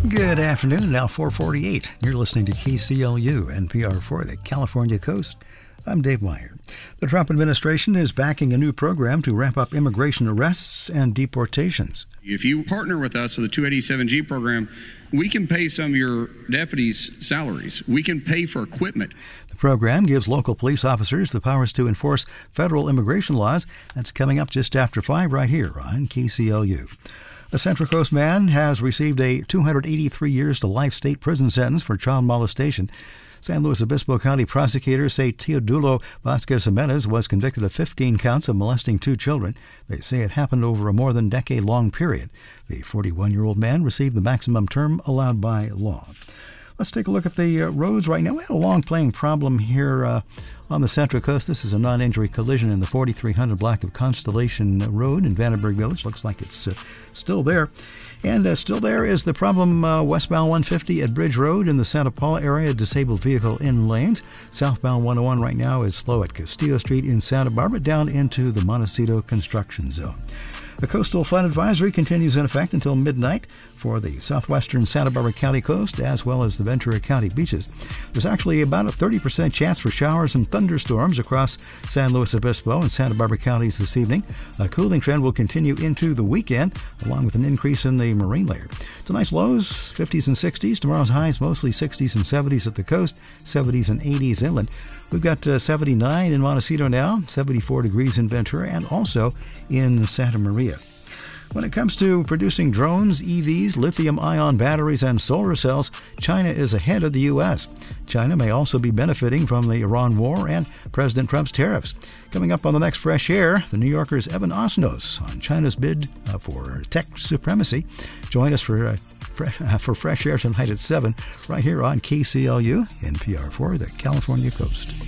Good afternoon, now 4:48. You're listening to KCLU, NPR for the California Coast. I'm Dave Meyer. The Trump administration is backing a new program to ramp up immigration arrests and deportations. If you partner with us with the 287G program, we can pay some of your deputies' salaries. We can pay for equipment. The program gives local police officers the powers to enforce federal immigration laws. That's coming up just after 5 right here on KCLU. A Central Coast man has received a 283 years to life state prison sentence for child molestation. San Luis Obispo County prosecutors say Teodulo Vasquez Jimenez was convicted of 15 counts of molesting 2 children. They say it happened over a more than decade-long period. The 41-year-old man received the maximum term allowed by law. Let's take a look at the roads right now. We had a long-playing problem here on the Central Coast. This is a non-injury collision in the 4300 block of Constellation Road in Vandenberg Village. Looks like it's still there. And still there is the problem westbound 150 at Bridge Road in the Santa Paula area, disabled vehicle in lanes. Southbound 101 right now is slow at Castillo Street in Santa Barbara down into the Montecito construction zone. The coastal flood advisory continues in effect until midnight for the southwestern Santa Barbara County coast as well as the Ventura County beaches. There's actually about a 30% chance for showers and thunderstorms across San Luis Obispo and Santa Barbara counties this evening. A cooling trend will continue into the weekend, along with an increase in the marine layer. Tonight's lows, 50s and 60s. Tomorrow's highs, mostly 60s and 70s at the coast, 70s and 80s inland. We've got 79 in Montecito now, 74 degrees in Ventura, and also in Santa Maria. When it comes to producing drones, EVs, lithium-ion batteries, and solar cells, China is ahead of the U.S. China may also be benefiting from the Iran war and President Trump's tariffs. Coming up on the next Fresh Air, the New Yorker's Evan Osnos on China's bid for tech supremacy. Join us for Fresh Air tonight at 7, right here on KCLU, NPR for the California Coast.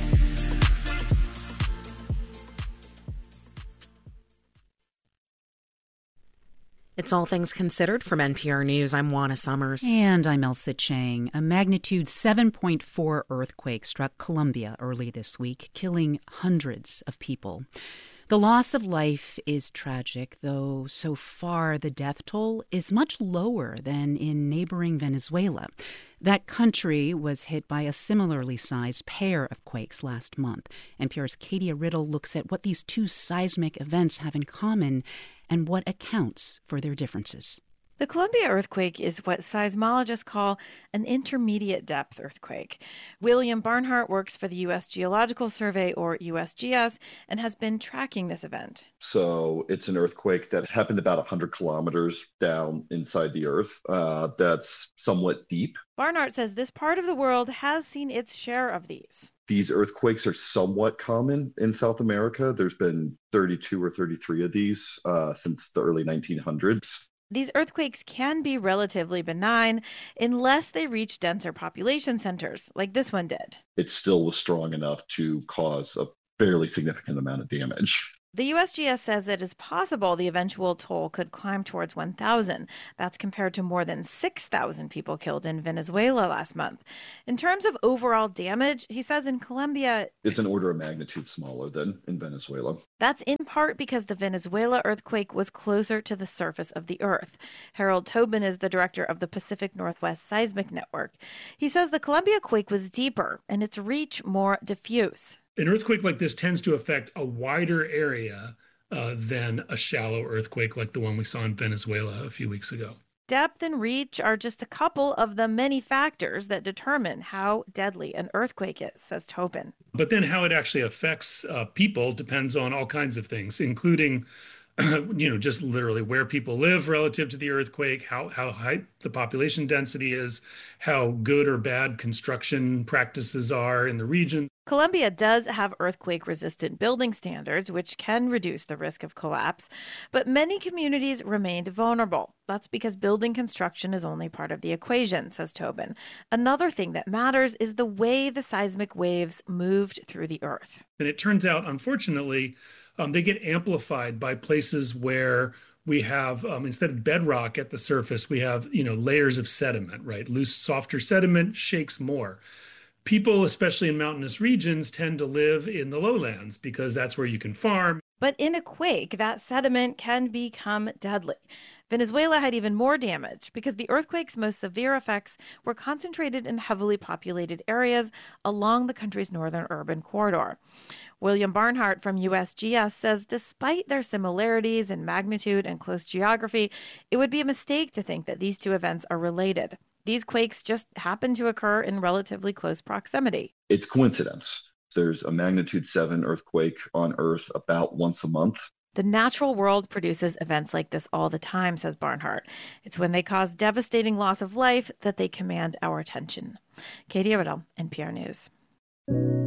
It's All Things Considered from NPR News. I'm Juana Summers. And I'm Elsa Chang. A magnitude 7.4 earthquake struck Colombia early this week, killing hundreds of people. The loss of life is tragic, though so far the death toll is much lower than in neighboring Venezuela. That country was hit by a similarly sized pair of quakes last month. NPR's Katia Riddle looks at what these two seismic events have in common and what accounts for their differences. The Colombia earthquake is what seismologists call an intermediate depth earthquake. William Barnhart works for the U.S. Geological Survey, or USGS, and has been tracking this event. So it's an earthquake that happened about 100 kilometers down inside the earth. That's somewhat deep. Barnhart says this part of the world has seen its share of these. These earthquakes are somewhat common in South America. There's been 32 or 33 of these since the early 1900s. These earthquakes can be relatively benign unless they reach denser population centers, like this one did. It still was strong enough to cause a fairly significant amount of damage. The USGS says it is possible the eventual toll could climb towards 1,000. That's compared to more than 6,000 people killed in Venezuela last month. In terms of overall damage, he says in Colombia, it's an order of magnitude smaller than in Venezuela. That's in part because the Venezuela earthquake was closer to the surface of the earth. Harold Tobin is the director of the Pacific Northwest Seismic Network. He says the Colombia quake was deeper and its reach more diffuse. An earthquake like this tends to affect a wider area than a shallow earthquake like the one we saw in Venezuela a few weeks ago. Depth and reach are just a couple of the many factors that determine how deadly an earthquake is, says Tobin. But then how it actually affects people depends on all kinds of things, including just literally where people live relative to the earthquake, how high the population density is, how good or bad construction practices are in the region. Colombia does have earthquake-resistant building standards, which can reduce the risk of collapse, but many communities remained vulnerable. That's because building construction is only part of the equation, says Tobin. Another thing that matters is the way the seismic waves moved through the earth. And it turns out, unfortunately, they get amplified by places where we have, instead of bedrock at the surface, we have, layers of sediment, right? Loose, softer sediment shakes more. People, especially in mountainous regions, tend to live in the lowlands because that's where you can farm. But in a quake, that sediment can become deadly. Venezuela had even more damage because the earthquake's most severe effects were concentrated in heavily populated areas along the country's northern urban corridor. William Barnhart from USGS says despite their similarities in magnitude and close geography, it would be a mistake to think that these two events are related. These quakes just happen to occur in relatively close proximity. It's coincidence. There's a magnitude 7 earthquake on Earth about once a month. The natural world produces events like this all the time, says Barnhart. It's when they cause devastating loss of life that they command our attention. Katie Iredell, NPR News.